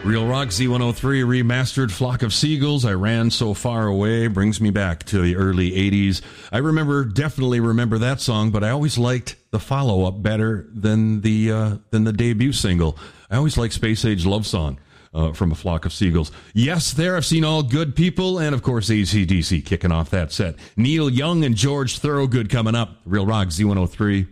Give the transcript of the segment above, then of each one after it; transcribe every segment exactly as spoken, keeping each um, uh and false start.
Real Rock Z one oh three remastered Flock of Seagulls. I Ran So Far Away brings me back to the early eighties. I remember, definitely remember that song, but I always liked the follow-up better than the uh, than the debut single. I always liked Space Age Love Song uh, from A Flock of Seagulls. Yes, there I've seen All Good People, and of course A C D C kicking off that set. Neil Young and George Thorogood coming up. Real Rock Z one oh three.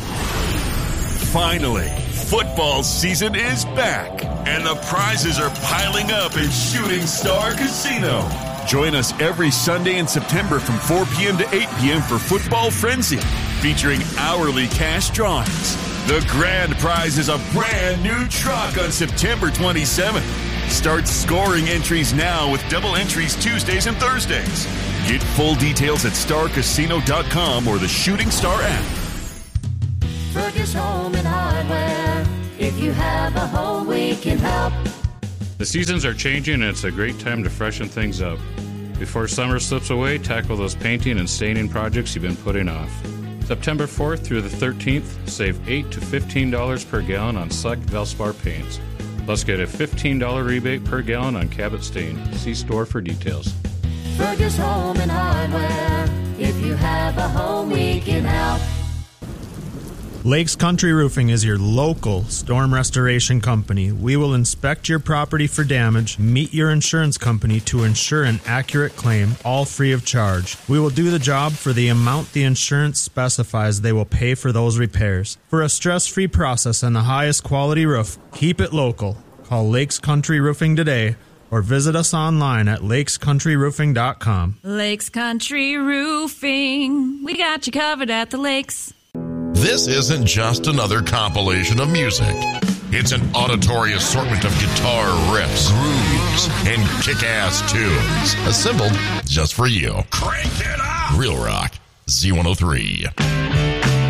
Finally, football season is back, and the prizes are piling up at Shooting Star Casino. Join us every Sunday in September from four p.m. to eight p.m. for Football Frenzy, featuring hourly cash drawings. The grand prize is a brand new truck on September twenty-seventh. Start scoring entries now with double entries Tuesdays and Thursdays. Get full details at star casino dot com or the Shooting Star app. Fergus Home and Hardware. If you have a home, we can help. The seasons are changing, and it's a great time to freshen things up. Before summer slips away, tackle those painting and staining projects you've been putting off. September fourth through the thirteenth, save eight to fifteen dollars per gallon on select Valspar paints. Plus, get a fifteen dollars rebate per gallon on Cabot stain. See store for details. Fergus Home and Hardware. If you have a home, we can help. Lakes Country Roofing is your local storm restoration company. We will inspect your property for damage, meet your insurance company to ensure an accurate claim, all free of charge. We will do the job for the amount the insurance specifies they will pay for those repairs. For a stress-free process and the highest quality roof, keep it local. Call Lakes Country Roofing today or visit us online at lakes country roofing dot com. Lakes Country Roofing. We got you covered at the lakes. This isn't just another compilation of music. It's an auditory assortment of guitar riffs, grooves, and kick-ass tunes, assembled just for you. Crank it up! Real Rock Z one oh three.